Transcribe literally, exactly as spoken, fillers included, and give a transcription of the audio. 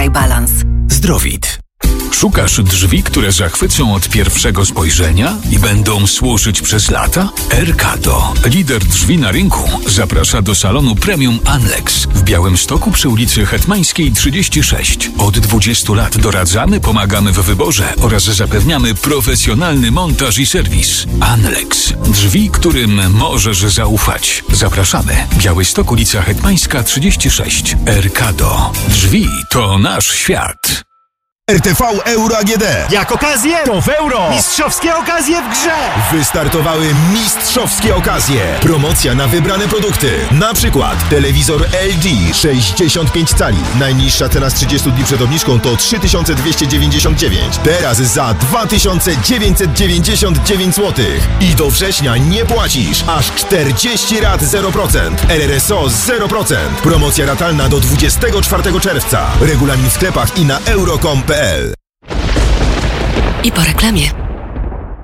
Dawaj Balans. Zdrowit. Szukasz drzwi, które zachwycą od pierwszego spojrzenia i będą służyć przez lata? Erkado, lider drzwi na rynku, zaprasza do salonu Premium Anlex w Białymstoku przy ulicy Hetmańskiej trzydzieści sześć. Od dwudziestu lat doradzamy, pomagamy w wyborze oraz zapewniamy profesjonalny montaż i serwis. Anlex. Drzwi, którym możesz zaufać. Zapraszamy. Białystok, ulica Hetmańska trzydzieści sześć. Erkado. Drzwi to nasz świat. R T V Euro A G D. Jak okazję, to w euro. Mistrzowskie okazje w grze. Wystartowały mistrzowskie okazje. Promocja na wybrane produkty. Na przykład telewizor L G sześćdziesiąt pięć cali. Najniższa cena z trzydziestu dni przed obniżką to trzy tysiące dwieście dziewięćdziesiąt dziewięć. Teraz za dwa tysiące dziewięćset dziewięćdziesiąt dziewięć złotych. I do września nie płacisz. Aż czterdzieści rat zero procent. R R S O zero procent. Promocja ratalna do dwudziestego czwartego czerwca. Regulamin w sklepach i na euro kropka com kropka p l. I po reklamie.